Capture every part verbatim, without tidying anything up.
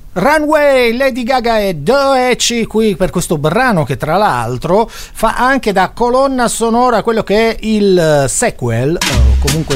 Runway, Lady Gaga e Doechii qui per questo brano che tra l'altro fa anche da colonna sonora quello che è il sequel, o comunque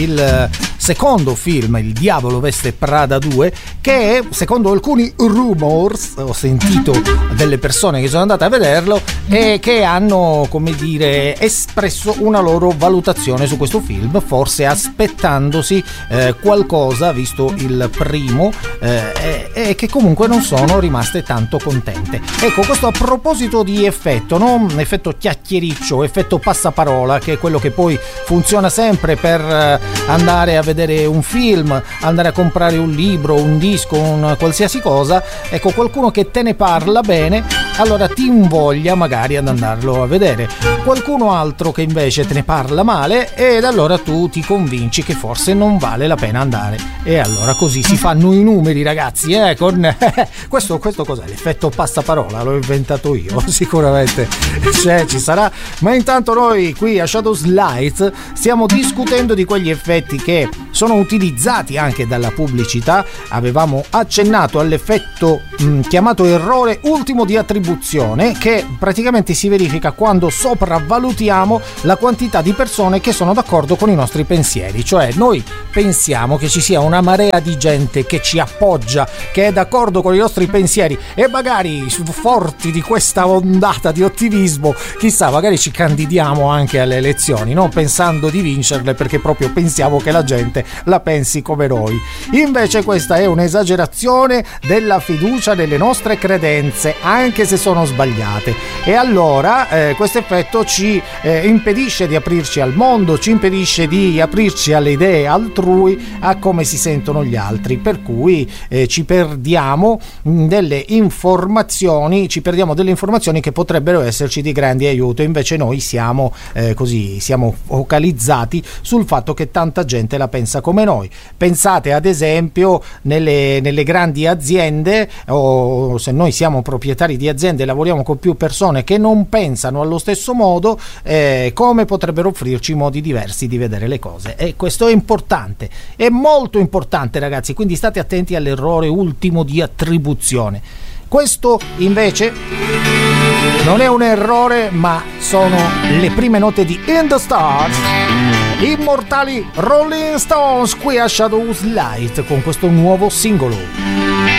il secondo film, Il Diavolo Veste Prada due, che secondo alcuni rumors, ho sentito delle persone che sono andate a vederlo e che hanno, come dire, espresso una loro valutazione su questo film, forse aspettandosi eh, qualcosa, visto il primo, eh, e, e che comunque non sono rimaste tanto contente. Ecco, questo a proposito di effetto, no? Effetto chiacchiericcio, effetto passaparola, che è quello che poi funziona sempre per eh, andare a vedere un film, andare a comprare un libro, un disco, un qualsiasi cosa. Ecco, qualcuno che te ne parla bene, allora ti invoglia magari ad andarlo a vedere. Qualcuno altro che invece te ne parla male, ed allora tu ti convinci che forse non vale la pena andare. E allora così si fanno i numeri, ragazzi, eh, con questo, questo cos'è? L'effetto passaparola, l'ho inventato io, sicuramente cioè, ci sarà. Ma intanto noi qui a Shadows Light stiamo discutendo di quegli effetti che sono utilizzati anche dalla pubblicità. Avevamo accennato all'effetto mh, chiamato errore ultimo di attribuzione, che praticamente si verifica quando sopravvalutiamo la quantità di persone che sono d'accordo con i nostri pensieri. Cioè noi pensiamo che ci sia una marea di gente che ci appoggia, che è d'accordo con i nostri pensieri, e magari forti di questa ondata di ottimismo, chissà, magari ci candidiamo anche alle elezioni, no? Pensando di vincerle, perché proprio pensiamo che la gente la pensi come noi. Invece questa è un'esagerazione della fiducia nelle nostre credenze, anche se sono sbagliate. E allora eh, questo effetto ci eh, impedisce di aprirci al mondo, ci impedisce di aprirci alle idee altrui, a come si sentono gli altri, per cui eh, ci perdiamo mh, delle informazioni, ci perdiamo delle informazioni che potrebbero esserci di grande aiuto. Invece noi siamo eh, così, siamo focalizzati sul fatto che tanta gente la pensa come noi. Pensate ad esempio nelle, nelle grandi aziende, o se noi siamo proprietari di aziende e lavoriamo con più persone che non pensano allo stesso modo, eh, come potrebbero offrirci modi diversi di vedere le cose. E questo è importante, è molto importante, ragazzi, quindi state attenti all'errore ultimo di attribuzione. Questo invece non è un errore, ma sono le prime note di In the Stars, immortali Rolling Stones, qui a Shadows Light con questo nuovo singolo.